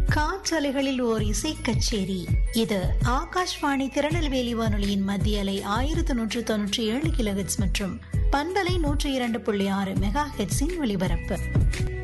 காற்றலைகளில் ஓர் இசை கச்சேரி. இது ஆகாஷ்வாணி திருநெல்வேலி வானொலியின் மத்திய அலை 1197 கிலோஹெர்ட்ஸ் மற்றும் பண்பலை 102.6 மெகா ஹெர்ட்ஸின் ஒலிபரப்பு.